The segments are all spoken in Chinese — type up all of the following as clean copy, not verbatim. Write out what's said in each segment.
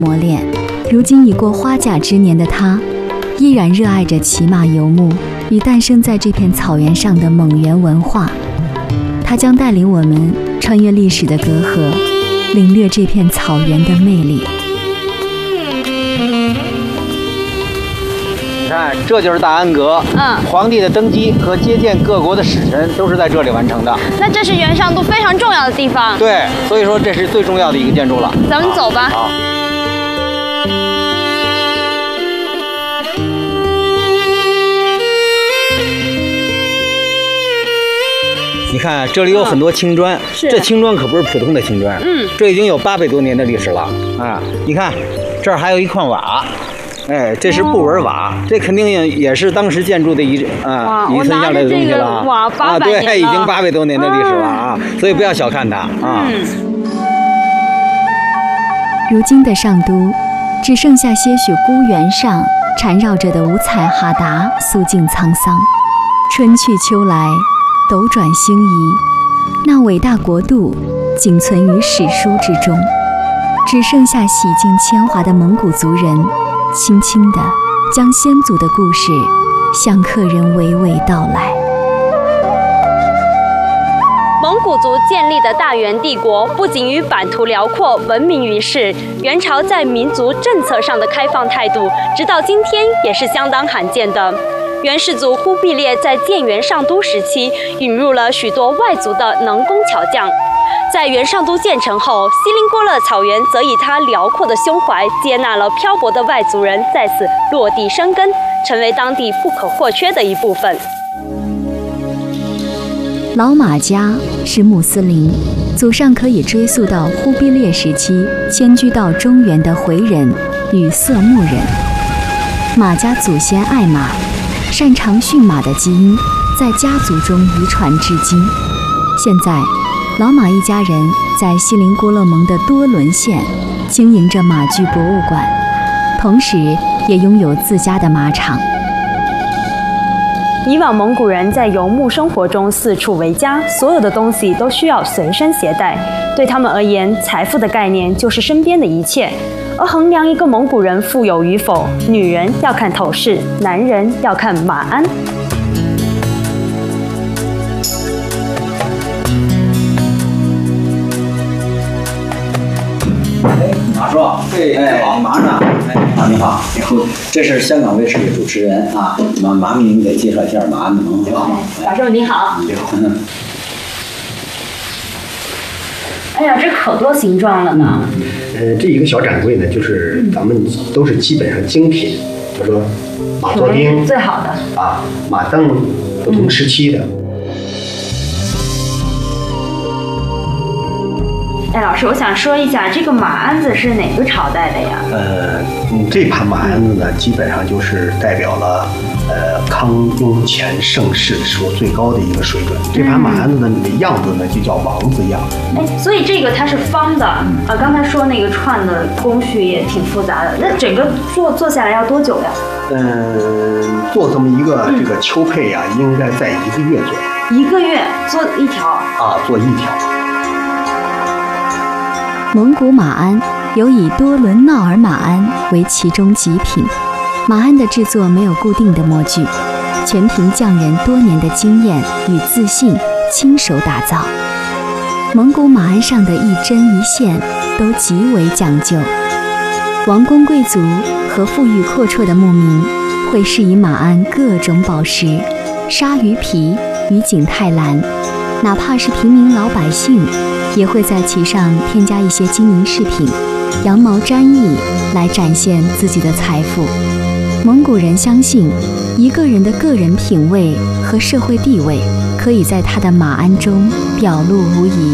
磨练。如今已过花甲之年的他，依然热爱着骑马游牧与诞生在这片草原上的蒙元文化。他将带领我们穿越历史的隔阂，领略这片草原的魅力。 你看，这就是大安阁。皇帝的登基和接见各国的使臣都是在这里完成的。 那这是元上都非常重要的地方。 对，所以说这是最重要的一个建筑了。 咱们走吧。 好。你看，这里有很多青砖，这青砖可不是普通的青砖，这已经有800多年的历史了啊！你看，这儿还有一块瓦，哎，这是布纹瓦，这肯定也是当时建筑的遗存下来的东西了啊！对，已经800多年的历史了啊！所以不要小看它啊！ 如今的上都，只剩下些许孤原上缠绕着的五彩哈达，肃静沧桑。春去秋来，斗转星移，那伟大国度仅存于史书之中，只剩下洗尽铅华的蒙古族人，轻轻地将先祖的故事向客人娓娓道来。 蒙古族建立的大元帝国不仅于版图辽阔闻名于世，元朝在民族政策上的开放态度，直到今天也是相当罕见的。元世祖忽必烈在建元上都时期，引入了许多外族的能工巧匠。在元上都建成后，锡林郭勒草原则以他辽阔的胸怀，接纳了漂泊的外族人在此落地生根，成为当地不可或缺的一部分。 老马家是穆斯林，祖上可以追溯到忽必烈时期迁居到中原的回人与色目人。马家祖先爱马，擅长驯马的基因在家族中遗传至今。现在，老马一家人在锡林郭勒盟的多伦县经营着马具博物馆，同时也拥有自家的马场。 以往蒙古人在游牧生活中四处为家，所有的东西都需要随身携带。对他们而言，财富的概念就是身边的一切。而衡量一个蒙古人富有与否，女人要看头饰，男人要看马鞍。 马叔，对，好，马上，你好，这是香港卫视的主持人啊，麻烦您给介绍一下马鞍的盟好。 马叔你好。 你好。 哎呀，这可多形状了呢。 这一个小展柜呢，就是咱们都是基本上精品，比如说马座钉最好的啊，马镫不同时期的。 哎，老师，我想说一下，这个马鞍子是哪个朝代的呀？ 这盘马鞍子呢，基本上就是代表了康雍乾盛世的时候最高的一个水准。这盘马鞍子呢，你的样子呢就叫王字样。 哎，所以这个它是方的啊。刚才说那个串的工序也挺复杂的，那整个做下来要多久呀？ 做这么一个这个秋配呀，应该在1个月左右。 1个月做一条啊，做一条。 蒙古马鞍有以多伦闹尔马鞍为其中极品。马鞍的制作没有固定的模具，全凭匠人多年的经验与自信亲手打造。蒙古马鞍上的一针一线都极为讲究。王公贵族和富裕阔绰的牧民会饰以马鞍各种宝石、鲨鱼皮与景泰蓝，哪怕是平民老百姓也会在其上添加一些金银饰品、羊毛毡翼来展现自己的财富。蒙古人相信，一个人的个人品味和社会地位可以在他的马鞍中表露无遗。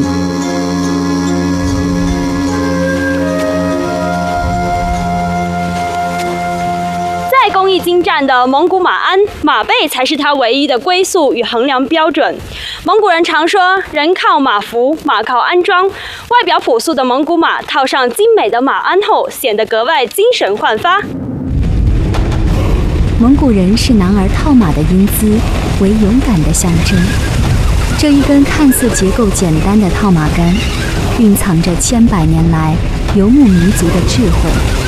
再工艺精湛的蒙古马鞍，马背才是它唯一的归宿与衡量标准。蒙古人常说，人靠马服，马靠鞍装。外表朴素的蒙古马套上精美的马鞍后，显得格外精神焕发。 蒙古人视男儿套马的英姿为勇敢的象征。这一根看似结构简单的套马杆，蕴藏着千百年来游牧民族的智慧。